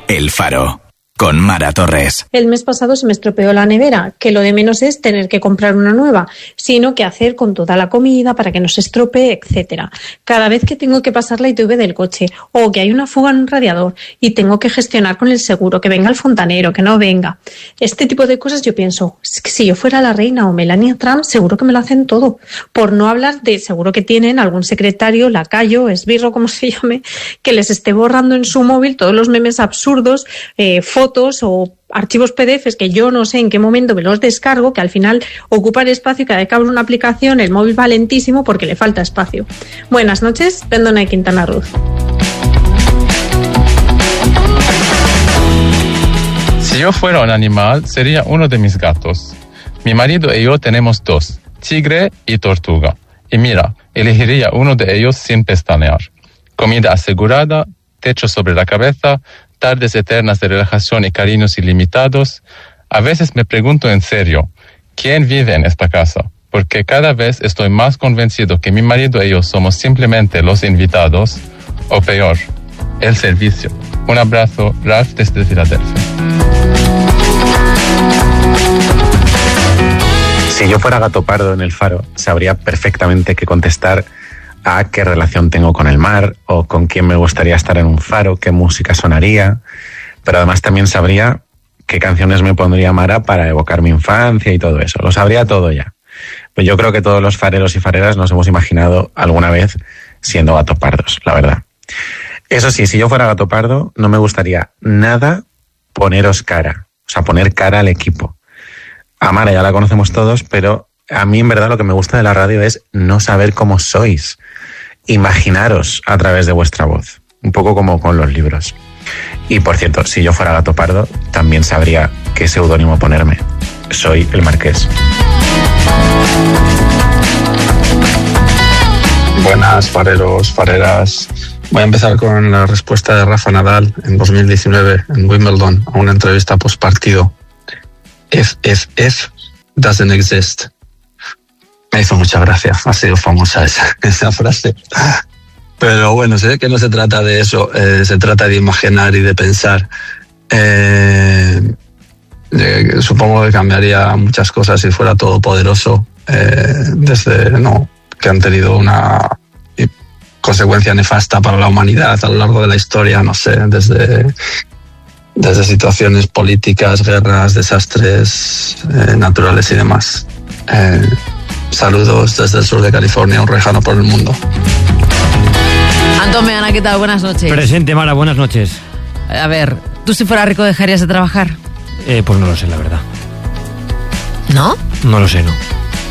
El Faro, con Mara Torres. El mes pasado se me estropeó la nevera, que lo de menos es tener que comprar una nueva, sino que hacer con toda la comida para que no se estropee, etcétera. Cada vez que tengo que pasar la ITV del coche o que hay una fuga en un radiador y tengo que gestionar con el seguro, que venga el fontanero, que no venga. Este tipo de cosas yo pienso, es que si yo fuera la reina o Melania Trump, seguro que me lo hacen todo. Por no hablar de seguro que tienen algún secretario, lacayo, esbirro, como se llame, que les esté borrando en su móvil todos los memes absurdos, fotos o archivos PDFs que yo no sé en qué momento me los descargo, que al final ocupan espacio y cada vez que abro una aplicación el móvil va lentísimo porque le falta espacio. Buenas noches, Pendona de Quintana Roo. Si yo fuera un animal, sería uno de mis gatos. Mi marido y yo tenemos 2, tigre y tortuga. Y mira, elegiría uno de ellos sin pestañear. Comida asegurada, techo sobre la cabeza, tardes eternas de relajación y cariños ilimitados. A veces me pregunto en serio, ¿quién vive en esta casa? Porque cada vez estoy más convencido que mi marido y yo somos simplemente los invitados, o peor, el servicio. Un abrazo, Ralph desde Filadelfia. Si yo fuera Gato Pardo en El Faro, sabría perfectamente qué contestar a qué relación tengo con el mar o con quién me gustaría estar en un faro, qué música sonaría, pero además también sabría qué canciones me pondría Mara para evocar mi infancia y todo eso. Lo sabría todo ya. Pero yo creo que todos los fareros y fareras nos hemos imaginado alguna vez siendo gatos pardos, la verdad. Eso sí, si yo fuera Gato Pardo, no me gustaría nada poneros cara, o sea, poner cara al equipo. A Mara ya la conocemos todos, pero a mí en verdad lo que me gusta de la radio es no saber cómo sois. Imaginaros a través de vuestra voz, un poco como con los libros. Y por cierto, si yo fuera Gato Pardo, también sabría qué seudónimo ponerme. Soy el Marqués. Buenas, fareros, fareras. Voy a empezar con la respuesta de Rafa Nadal en 2019 en Wimbledon a una entrevista postpartido. If doesn't exist. Me hizo mucha gracia, ha sido famosa esa frase. Pero bueno, sé que no se trata de eso, se trata de imaginar y de pensar. Supongo que cambiaría muchas cosas si fuera todopoderoso, que han tenido una consecuencia nefasta para la humanidad a lo largo de la historia, no sé, desde situaciones políticas, guerras, desastres naturales y demás. Saludos desde el sur de California, un rejano por el mundo. Antón Meana, ¿qué tal? Buenas noches. Presente, Mara, buenas noches. A ver, ¿tú si fueras rico dejarías de trabajar? Pues no lo sé, la verdad. ¿No? No lo sé, no.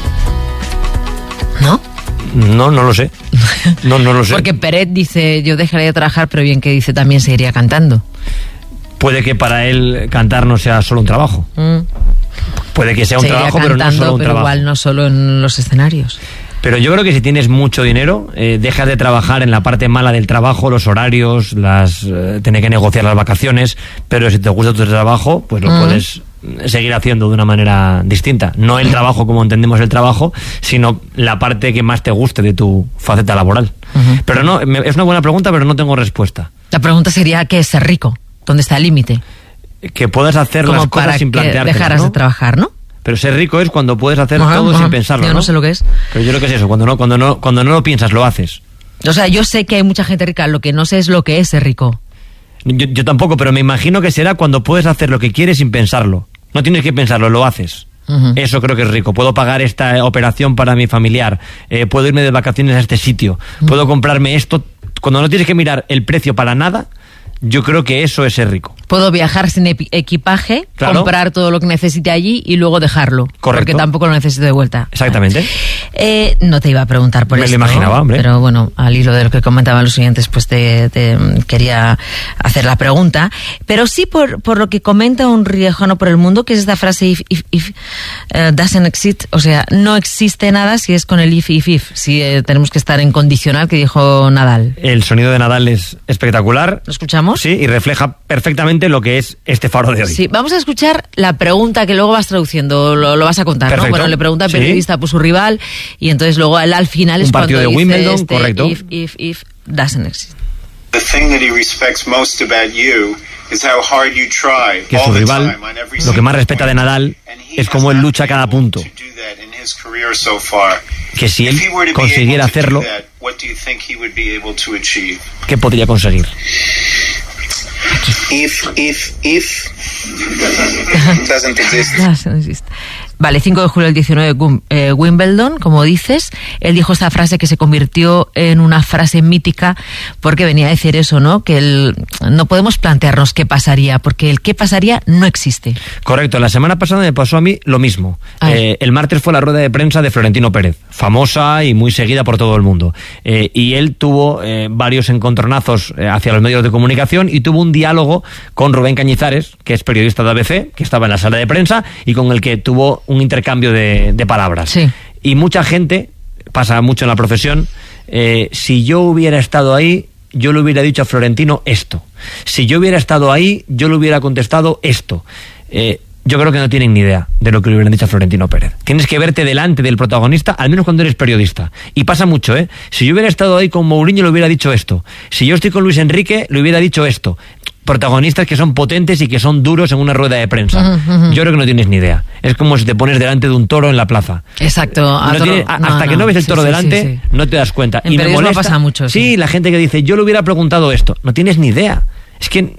¿No? No lo sé. No lo sé. Porque Peret dice, yo dejaría de trabajar, pero bien que dice también seguiría cantando. Puede que para él cantar no sea solo un trabajo. Puede que sea un trabajo, pero no solo un trabajo. Igual no solo en los escenarios. Pero yo creo que si tienes mucho dinero, dejas de trabajar en la parte mala del trabajo, los horarios, tener que negociar las vacaciones, pero si te gusta tu trabajo, pues lo puedes seguir haciendo de una manera distinta. No el trabajo como entendemos el trabajo, sino la parte que más te guste de tu faceta laboral. Pero no, es una buena pregunta, pero no tengo respuesta. La pregunta sería, ¿qué es ser rico? ¿Dónde está el límite? Que puedas hacer como las cosas sin plantearte. Dejaras de trabajar, ¿no? Pero ser rico es cuando puedes hacer todo sin pensarlo, yo no sé lo que es. Pero yo creo que es eso, cuando no lo piensas, lo haces. O sea, yo sé que hay mucha gente rica, lo que no sé es lo que es ser rico. Yo tampoco, pero me imagino que será cuando puedes hacer lo que quieres sin pensarlo. No tienes que pensarlo, lo haces. Eso creo que es rico. Puedo pagar esta operación para mi familiar, puedo irme de vacaciones a este sitio, puedo comprarme esto. Cuando no tienes que mirar el precio para nada, yo creo que eso es ser rico. Puedo viajar sin equipaje, claro, comprar todo lo que necesite allí y luego dejarlo. Correcto. Porque tampoco lo necesito de vuelta. Exactamente. No te iba a preguntar por esto. Me lo imaginaba, hombre. Pero bueno, al hilo de lo que comentaban los siguientes, pues te quería hacer la pregunta. Pero sí por lo que comenta un riojano por el mundo, que es esta frase if doesn't exist, o sea, no existe nada si es con el if. Si tenemos que estar en condicional, que dijo Nadal. El sonido de Nadal es espectacular. ¿Lo escuchamos? Sí, y refleja perfectamente lo que es este faro de hoy. Sí, vamos a escuchar la pregunta que luego vas traduciendo, lo vas a contar, perfecto, ¿no? Bueno, le pregunta al periodista por su rival y entonces luego al final es cuando dice Wimbledon, correcto. If doesn't exist. The thing that he respects most about you que su rival, lo que más respeta de Nadal es cómo él lucha cada punto. Que si él consiguiera hacerlo, ¿qué podría conseguir? Doesn't exist. Vale, 5 de julio del 19, Wimbledon, como dices. Él dijo esta frase que se convirtió en una frase mítica porque venía a decir eso, ¿no? Que no podemos plantearnos qué pasaría, porque el qué pasaría no existe. Correcto, la semana pasada me pasó a mí lo mismo. El martes fue la rueda de prensa de Florentino Pérez, famosa y muy seguida por todo el mundo. Y él tuvo varios encontronazos hacia los medios de comunicación y tuvo un diálogo con Rubén Cañizares, que es periodista de ABC, que estaba en la sala de prensa y con el que tuvo un intercambio de palabras. Sí. Y mucha gente, pasa mucho en la profesión, si yo hubiera estado ahí, yo le hubiera dicho a Florentino esto. Si yo hubiera estado ahí, yo le hubiera contestado esto. Yo creo que no tienen ni idea de lo que le hubieran dicho a Florentino Pérez. Tienes que verte delante del protagonista, al menos cuando eres periodista. Y pasa mucho, ¿eh? Si yo hubiera estado ahí con Mourinho, le hubiera dicho esto. Si yo estoy con Luis Enrique, le hubiera dicho esto. Protagonistas que son potentes y que son duros en una rueda de prensa. Yo creo que no tienes ni idea. Es como si te pones delante de un toro en la plaza. Exacto. Hasta que no ves el toro delante, no te das cuenta. En y me periodismo molesta pasa mucho. Sí, la gente que dice, yo le hubiera preguntado esto. No tienes ni idea. Es que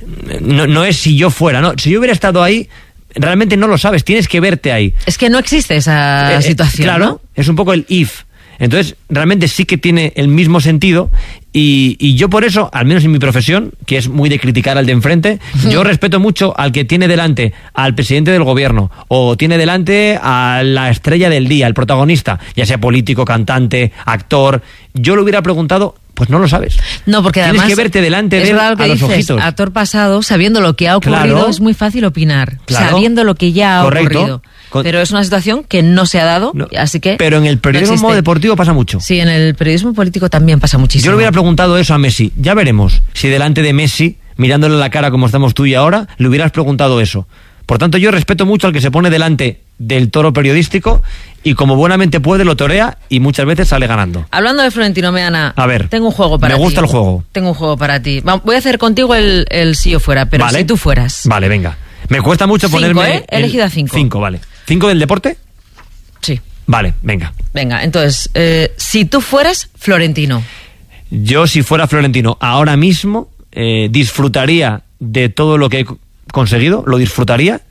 no es si yo fuera, no. Si yo hubiera estado ahí, realmente no lo sabes. Tienes que verte ahí. Es que no existe esa situación, claro, ¿no? Es un poco el if. Entonces, realmente sí que tiene el mismo sentido y yo por eso, al menos en mi profesión, que es muy de criticar al de enfrente, yo respeto mucho al que tiene delante al presidente del gobierno o tiene delante a la estrella del día, el protagonista, ya sea político, cantante, actor. Yo le hubiera preguntado, pues no lo sabes. No, porque además tienes que verte delante de él a los ojitos. Actor pasado, sabiendo lo que ha ocurrido, Claro. es muy fácil opinar, Claro. sabiendo lo que ya ha Correcto. ocurrido. Pero es una situación que no se ha dado, No, así que pero en el no periodismo existe. deportivo pasa mucho. Sí, en el periodismo político también pasa muchísimo. Yo le hubiera preguntado eso a Messi. Ya veremos si delante de Messi, mirándole la cara como estamos tú y ahora, le hubieras preguntado eso. Por tanto, yo respeto mucho al que se pone delante del toro periodístico y como buenamente puede lo torea y muchas veces sale ganando. Hablando de Florentino Meana, A ver, tengo un juego para ti. me gusta el juego. Tengo un juego para ti. Voy a hacer contigo el si yo fuera, pero Vale. si tú fueras. Vale, venga. Me cuesta mucho 5, ponerme... ¿eh? He elegido a 5. 5, vale. ¿5 del deporte? Sí. Vale, venga. Venga, entonces, si tú fueras Florentino. Yo, si fuera Florentino, ahora mismo disfrutaría de todo lo que he conseguido, lo disfrutaría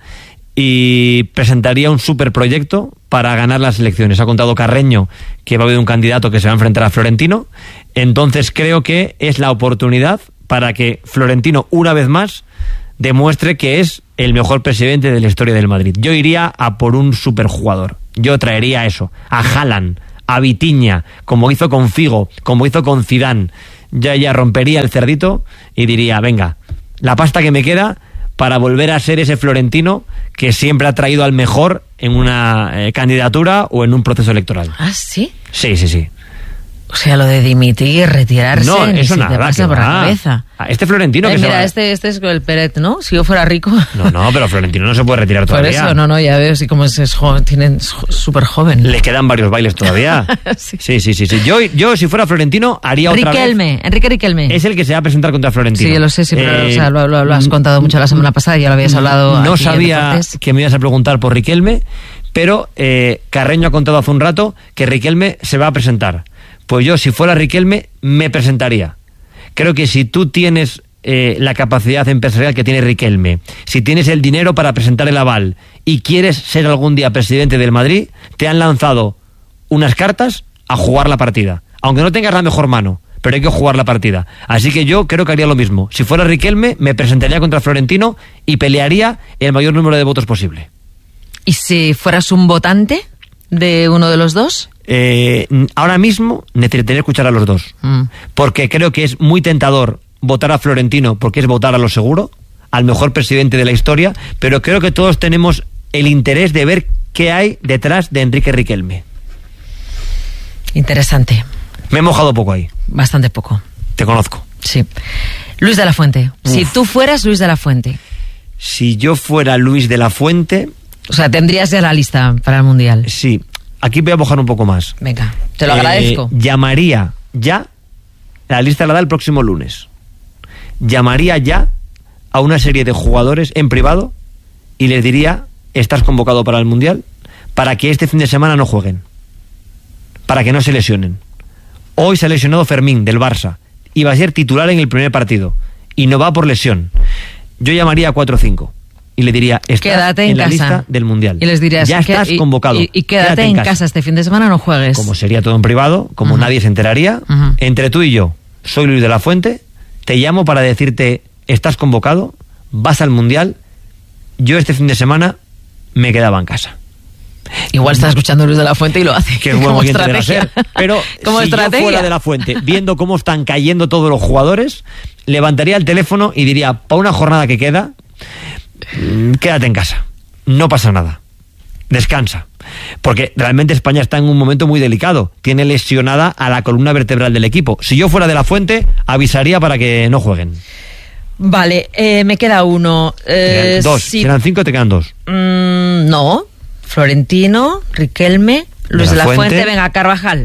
y presentaría un superproyecto para ganar las elecciones. Ha contado Carreño que va a haber un candidato que se va a enfrentar a Florentino, entonces creo que es la oportunidad para que Florentino, una vez más, demuestre que es el mejor presidente de la historia del Madrid. Yo iría a por un superjugador. Yo traería eso, a Haaland, a Vitinha, como hizo con Figo, como hizo con Zidane. Yo ya rompería el cerdito y diría, venga, la pasta que me queda para volver a ser ese Florentino que siempre ha traído al mejor en una candidatura o en un proceso electoral. ¿Ah, sí? Sí, sí, sí. O sea, lo de dimitir, retirarse, No, ni eso se nada, te pasa que por la va. cabeza. Este Florentino que se Mira, va... este es el Peret, ¿no? Si yo fuera rico. No, pero Florentino no se puede retirar Por todavía. eso, no, ya veo, sí, como es joven, tienen súper joven. Le quedan varios bailes todavía. Sí. Sí. Yo, si fuera Florentino, haría otra vez... Enrique Riquelme. Es el que se va a presentar contra Florentino. Sí, yo lo sé, sí, pero o sea, lo has contado mucho la semana pasada, ya lo habías hablado. No aquí en sabía Deportes. que me ibas a preguntar por Riquelme, pero Carreño ha contado hace un rato que Riquelme se va a presentar. Pues yo, si fuera Riquelme, me presentaría. Creo que si tú tienes la capacidad empresarial que tiene Riquelme, si tienes el dinero para presentar el aval y quieres ser algún día presidente del Madrid, te han lanzado unas cartas a jugar la partida. Aunque no tengas la mejor mano, pero hay que jugar la partida. Así que yo creo que haría lo mismo. Si fuera Riquelme, me presentaría contra Florentino y pelearía el mayor número de votos posible. ¿Y si fueras un votante de uno de los dos? Ahora mismo necesitaría escuchar a los dos. Porque creo que es muy tentador votar a Florentino porque es votar a lo seguro, al mejor presidente de la historia, pero creo que todos tenemos el interés de ver qué hay detrás de Enrique Riquelme. Interesante. Me he mojado poco ahí. Bastante poco. Te conozco. Sí. Luis de la Fuente. Si tú fueras Luis de la Fuente. Si yo fuera Luis de la Fuente... O sea, tendrías ya la lista para el Mundial. Sí. Aquí voy a mojar un poco más. Venga, te lo agradezco. Llamaría ya, la lista la da el próximo lunes, llamaría ya a una serie de jugadores en privado y les diría: estás convocado para el Mundial, para que este fin de semana no jueguen, para que no se lesionen. Hoy se ha lesionado Fermín del Barça, iba a ser titular en el primer partido y no va por lesión. Yo llamaría a 4 o 5 y le diría: estás quédate en la casa. Lista del Mundial. Y les dirías: ya estás convocado. Y quédate en casa este fin de semana, no juegues. Como sería todo en privado, como nadie se enteraría, entre tú y yo, soy Luis de la Fuente, te llamo para decirte: estás convocado, vas al Mundial, yo este fin de semana me quedaba en casa. Igual está escuchando Luis de la Fuente y lo hace. Que es buen oyente de la SER. Pero como si estrategia. yo fuera de la Fuente, viendo cómo están cayendo todos los jugadores, levantaría el teléfono y diría: para una jornada que queda, quédate en casa, no pasa nada, descansa. Porque realmente España está en un momento muy delicado, tiene lesionada a la columna vertebral del equipo. Si yo fuera de la Fuente, avisaría para que no jueguen. Vale, me queda uno. Dos, si eran 5 te quedan 2. No, Florentino, Riquelme, Luis de la Fuente, venga, Carvajal.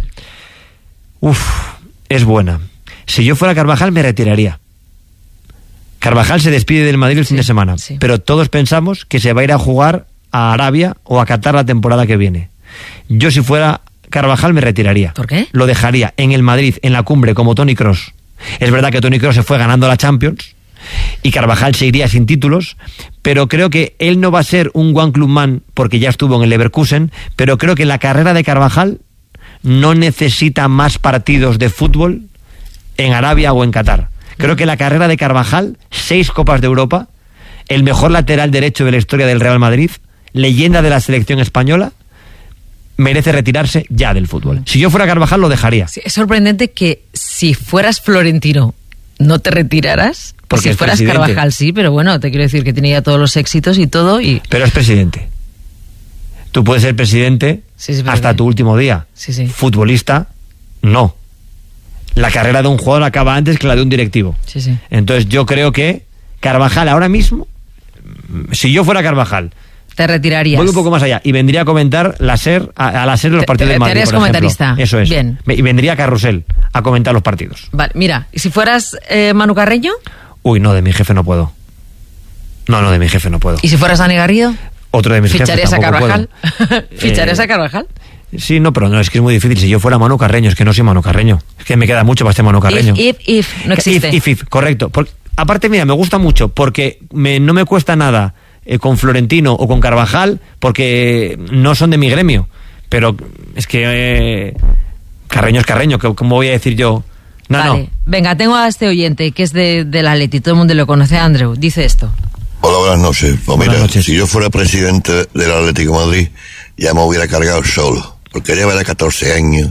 Es buena. Si yo fuera Carvajal me retiraría. Carvajal se despide del Madrid el fin de semana, pero todos pensamos que se va a ir a jugar a Arabia o a Qatar la temporada que viene. Yo, si fuera Carvajal, me retiraría. ¿Por qué? Lo dejaría en el Madrid, en la cumbre, como Toni Kroos. Es verdad que Toni Kroos se fue ganando la Champions y Carvajal se iría sin títulos, pero creo que él no va a ser un one club man porque ya estuvo en el Leverkusen, pero creo que la carrera de Carvajal no necesita más partidos de fútbol en Arabia o en Qatar. Creo que la carrera de Carvajal, 6 Copas de Europa, el mejor lateral derecho de la historia del Real Madrid, leyenda de la selección española, merece retirarse ya del fútbol. Si yo fuera Carvajal, lo dejaría. Sí, es sorprendente que si fueras Florentino no te retiraras, porque si fueras presidente. Carvajal sí, pero bueno, te quiero decir que tiene ya todos los éxitos y todo. Pero es presidente. Tú puedes ser presidente hasta tu último día. Sí. Futbolista, no. La carrera de un jugador acaba antes que la de un directivo. Sí. Entonces yo creo que Carvajal ahora mismo, si yo fuera Carvajal, te retirarías. Voy un poco más allá y vendría a comentar a la SER de los partidos de Madrid, por comentarista. ejemplo. Eso es. Bien. Y vendría a Carrusel a comentar los partidos. Vale, mira, ¿y si fueras Manu Carreño? Uy, no, de mi jefe no puedo. No, de mi jefe no puedo. ¿Y si fueras Dani Garrido? Otro de mis jefes tampoco puedo. ¿Ficharías a Carvajal? ¿Ficharías a Carvajal? Sí, no, pero no, es que es muy difícil. Si yo fuera Manu Carreño, es que no soy Manu Carreño. Es que me queda mucho para este Manu Carreño. If, no existe. If, correcto. Aparte, mira, me gusta mucho porque no me cuesta nada con Florentino o con Carvajal porque no son de mi gremio. Pero es que Carreño es Carreño. ¿Cómo voy a decir yo? No. Venga, tengo a este oyente que es del Atleti, todo el mundo lo conoce, Andreu. Dice esto. Hola, buenas noches. Pues mira, si yo fuera presidente del Atlético de Madrid, ya me hubiera cargado solo. Porque lleva 14 años,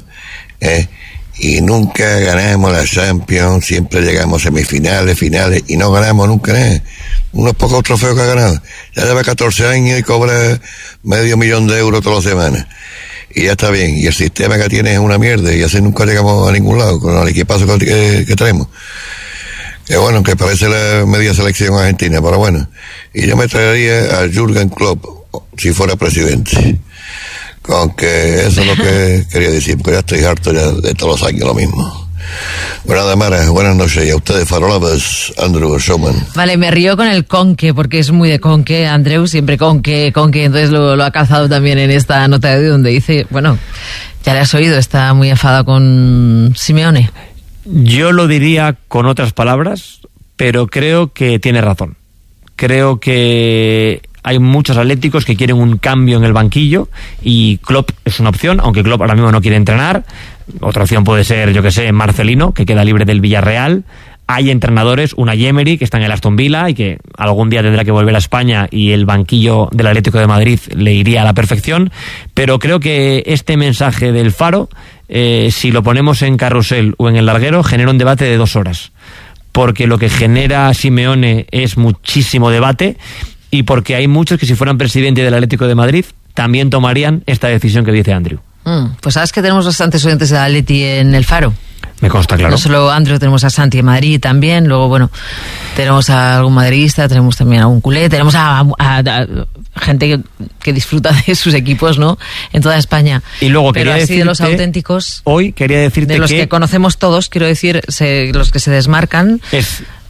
y nunca ganamos la Champions, siempre llegamos a semifinales, finales, y no ganamos nunca nada. Unos pocos trofeos que ha ganado. Ya lleva 14 años y cobra $500,000 de euros todas las semanas. Y ya está bien. Y el sistema que tiene es una mierda, y así nunca llegamos a ningún lado con el equipazo que tenemos. Que bueno, que parece la media selección argentina, pero bueno. Y yo me traería a Jürgen Klopp, si fuera presidente. Aunque eso es lo que quería decir, porque ya estoy harto ya de todos los años lo mismo. Bueno, Damara, buenas noches. Y a ustedes, farolabas, Andrew Showman. Vale, me río con el conque, porque es muy de conque, Andreu, siempre conque, entonces lo ha calzado también en esta nota de donde dice, bueno, ya le has oído, está muy enfadado con Simeone. Yo lo diría con otras palabras, pero creo que tiene razón. Creo que hay muchos atléticos que quieren un cambio en el banquillo y Klopp es una opción, aunque Klopp ahora mismo no quiere entrenar. Otra opción puede ser, yo que sé, Marcelino, que queda libre del Villarreal. Hay entrenadores, Unai Emery, que está en el Aston Villa y que algún día tendrá que volver a España y el banquillo del Atlético de Madrid le iría a la perfección. Pero creo que este mensaje del Faro, si lo ponemos en Carrusel o en El Larguero, genera un debate de 2 horas. Porque lo que genera Simeone es muchísimo debate y porque hay muchos que si fueran presidente del Atlético de Madrid también tomarían esta decisión que dice Andrew. Pues sabes que tenemos bastantes oyentes de Atleti en el Faro. Me consta, claro. No solo Andrew, tenemos a Santi en Madrid también, luego bueno, tenemos a algún madridista, tenemos también a algún culé, tenemos a gente que disfruta de sus equipos, ¿no? En toda España. Y luego pero quería así de los auténticos. Hoy quería decirte de los que conocemos todos, quiero decir, los que se desmarcan. Es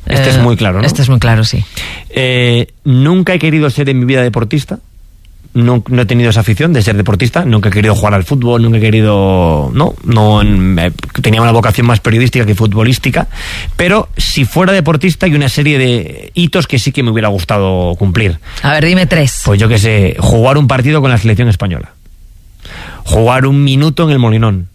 Este es muy claro, ¿no? Este es muy claro, sí. Nunca he querido ser en mi vida deportista. No he tenido esa afición de ser deportista. Nunca he querido jugar al fútbol. Nunca he querido... tenía una vocación más periodística que futbolística. Pero si fuera deportista, hay una serie de hitos que sí que me hubiera gustado cumplir. A ver, dime 3. Pues yo qué sé, jugar un partido con la selección española. Jugar 1 minuto en el Molinón.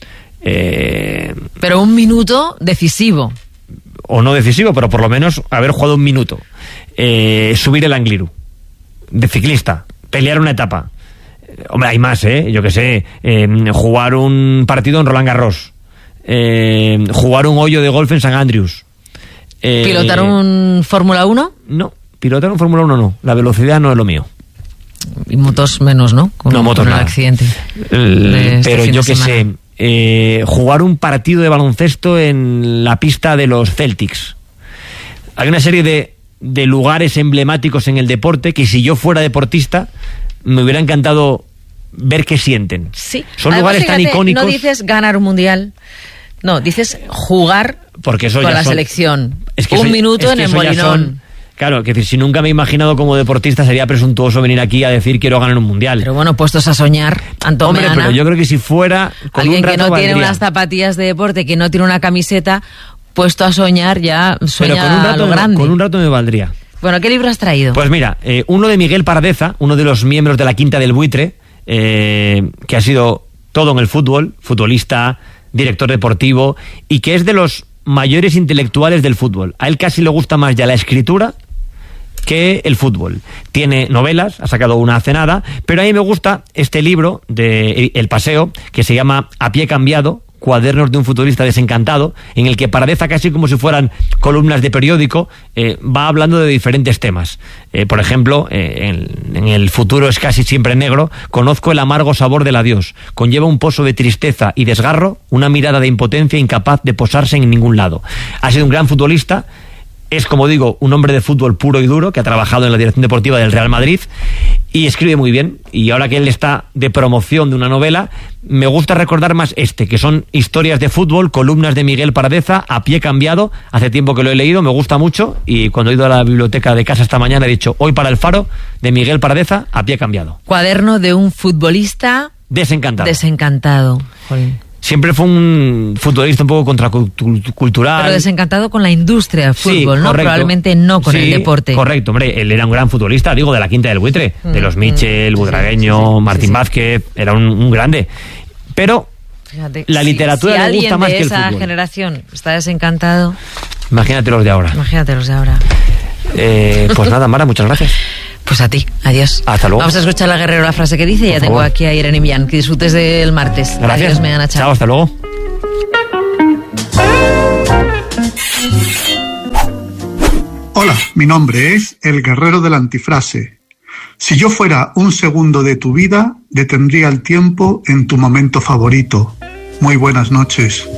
Pero 1 minuto decisivo. O no decisivo, pero por lo menos haber jugado 1 minuto. Subir el Angliru. De ciclista. Pelear una etapa. Hombre, hay más, yo que sé. Jugar un partido en Roland Garros. Jugar un hoyo de golf en St. Andrews. ¿Pilotar un Fórmula 1? No, pilotar un Fórmula 1 no. La velocidad no es lo mío. Y motos menos, ¿no? Motos con el nada. Accidente. Pero yo que sé, jugar un partido de baloncesto en la pista de los Celtics. Hay una serie de lugares emblemáticos en el deporte que si yo fuera deportista me hubiera encantado ver qué sienten. Sí. Son Además, lugares tan icónicos. No dices ganar un mundial, no, dices jugar porque eso con ya la selección. Es que 1 minuto en el Molinón. Claro, que si nunca me he imaginado como deportista sería presuntuoso venir aquí a decir quiero ganar un mundial. Pero bueno, puestos a soñar, Antón Hombre, Meana, pero yo creo que si fuera con alguien un rato que no valdría. tiene unas zapatillas de deporte, que no tiene una camiseta, puesto a soñar ya sueña pero con un rato, a lo grande. Con un rato me valdría. Bueno, ¿qué libro has traído? Pues mira, uno de Miguel Pardeza, uno de los miembros de la Quinta del Buitre, que ha sido todo en el fútbol, futbolista, director deportivo, y que es de los mayores intelectuales del fútbol. A él casi le gusta más ya la escritura que el fútbol. Tiene novelas, ha sacado una hace nada, pero a mí me gusta este libro de El Paseo, que se llama A pie cambiado, cuadernos de un futbolista desencantado, en el que Pardeza, casi como si fueran columnas de periódico, va hablando de diferentes temas. Por ejemplo, en El futuro es casi siempre negro, conozco el amargo sabor del adiós. Conlleva un pozo de tristeza y desgarro, una mirada de impotencia incapaz de posarse en ningún lado. Ha sido un gran futbolista. Es, como digo, un hombre de fútbol puro y duro que ha trabajado en la dirección deportiva del Real Madrid y escribe muy bien. Y ahora que él está de promoción de una novela, me gusta recordar más que son historias de fútbol, columnas de Miguel Pardeza, a pie cambiado. Hace tiempo que lo he leído, me gusta mucho, y cuando he ido a la biblioteca de casa esta mañana he dicho, hoy para el Faro, de Miguel Pardeza, a pie cambiado. Cuaderno de un futbolista desencantado. Joder. Siempre fue un futbolista un poco contracultural. Pero desencantado con la industria del fútbol, sí, ¿no? Correcto. Probablemente no con el deporte. Correcto, hombre, él era un gran futbolista, digo, de la Quinta del Buitre, de los Michel, Butragueño, Martín Vázquez, era un grande. Pero fíjate, la literatura le gusta más que el fútbol. Si alguien de esa generación está desencantado... Imagínate los de ahora. Pues nada, Mara, muchas gracias. Pues a ti, adiós. Hasta luego. Vamos a escuchar la Guerrero la frase que dice. Ya tengo aquí a Irene Millán. Que disfrutes del martes. Gracias. Adiós, Meana. Chao, hasta luego. Hola, mi nombre es el Guerrero de la Antifrase. Si yo fuera un segundo de tu vida, detendría el tiempo en tu momento favorito. Muy buenas noches.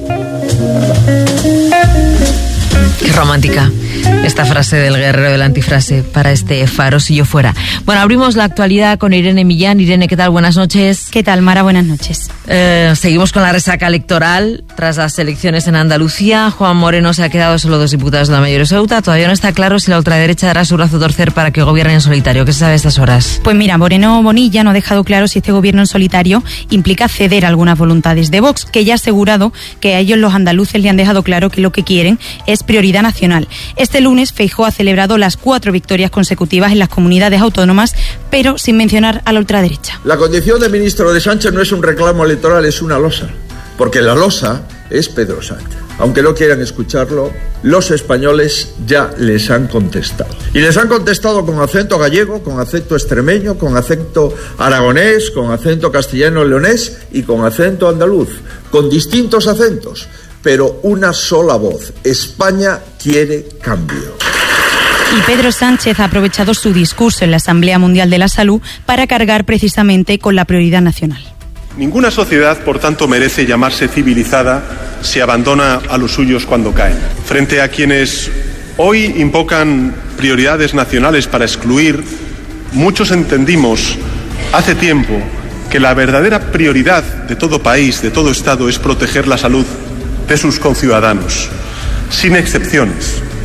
Qué romántica esta frase del Guerrero de la Antifrase para este Faro, si yo fuera. Bueno, abrimos la actualidad con Irene Millán. Irene, ¿qué tal? Buenas noches. ¿Qué tal, Mara? Buenas noches. Seguimos con la resaca electoral. Tras las elecciones en Andalucía, Juan Moreno se ha quedado solo 2 diputados de la mayoría Ceuta. Todavía no está claro si la ultraderecha dará su brazo a torcer para que gobierne en solitario. ¿Qué se sabe a estas horas? Pues mira, Moreno Bonilla no ha dejado claro si este gobierno en solitario implica ceder algunas voluntades de Vox, que ya ha asegurado que a ellos los andaluces le han dejado claro que lo que quieren es prioridad nacional. Este lunes Feijóo ha celebrado las 4 victorias consecutivas en las comunidades autónomas, pero sin mencionar a la ultraderecha. La condición de ministro de Sánchez no es un reclamo electoral, es una losa, porque la losa es Pedro Sánchez. Aunque no quieran escucharlo, los españoles ya les han contestado. Y les han contestado con acento gallego, con acento extremeño, con acento aragonés, con acento castellano-leonés y con acento andaluz, con distintos acentos, pero una sola voz. España quiere cambio. Y Pedro Sánchez ha aprovechado su discurso en la Asamblea Mundial de la Salud para cargar precisamente con la prioridad nacional. Ninguna sociedad, por tanto, merece llamarse civilizada si abandona a los suyos cuando caen. Frente a quienes hoy invocan prioridades nacionales para excluir, muchos entendimos hace tiempo que la verdadera prioridad de todo país, de todo Estado, es proteger la salud de sus conciudadanos, sin excepciones.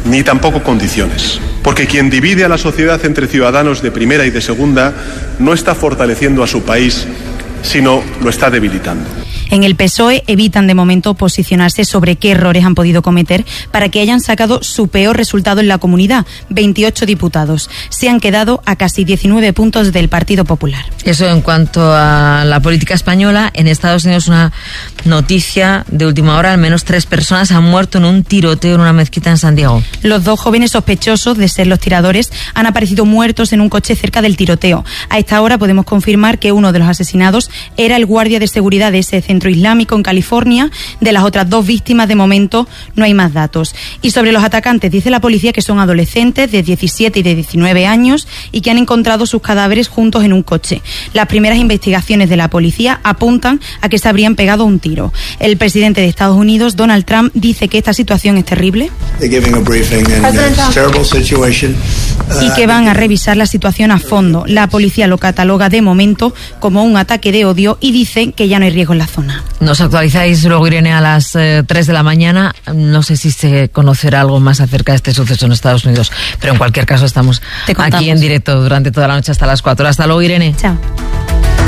ni tampoco condiciones. Porque quien divide a la sociedad entre ciudadanos de primera y de segunda no está fortaleciendo a su país, sino lo está debilitando. En el PSOE evitan de momento posicionarse sobre qué errores han podido cometer para que hayan sacado su peor resultado en la comunidad, 28 diputados. Se han quedado a casi 19 puntos del Partido Popular. Eso en cuanto a la política española. En Estados Unidos, una noticia de última hora: al menos 3 personas han muerto en un tiroteo en una mezquita en San Diego. Los 2 jóvenes sospechosos de ser los tiradores han aparecido muertos en un coche cerca del tiroteo. A esta hora podemos confirmar que uno de los asesinados era el guardia de seguridad de ese centro islámico en California. De las otras 2 víctimas, de momento no hay más datos. Y sobre los atacantes, dice la policía que son adolescentes de 17 y de 19 años y que han encontrado sus cadáveres juntos en un coche. Las primeras investigaciones de la policía apuntan a que se habrían pegado un tiro. El presidente de Estados Unidos, Donald Trump, dice que esta situación es terrible y que van a revisar la situación a fondo. La policía lo cataloga de momento como un ataque de odio y dice que ya no hay riesgo en la zona. Nos actualizáis luego, Irene, a las 3 de la mañana. No sé si se conocerá algo más acerca de este suceso en Estados Unidos, pero en cualquier caso estamos aquí en directo durante toda la noche hasta las 4. Hasta luego, Irene. Chao.